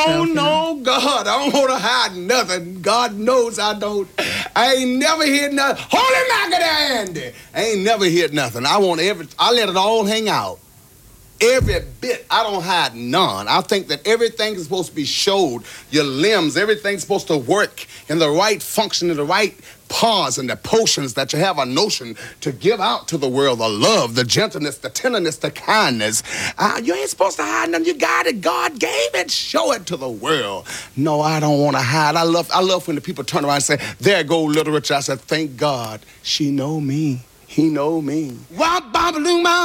yourself? No, God, I don't want to hide nothing. God knows I don't. I ain't never hid nothing. Holy Maggot Andy! I ain't never hid nothing. I let it all hang out. Every bit. I don't hide none. I think that everything is supposed to be showed. Your limbs, everything's supposed to work in the right function, in the right pause and the potions that you have a notion to give out to the world, the love, the gentleness, the tenderness, the kindness. You ain't supposed to hide nothing. You got it. God gave it. Show it to the world. No, I don't want to hide. I love when the people turn around and say, there go Little Richard. I said, thank God. She know me. He know me.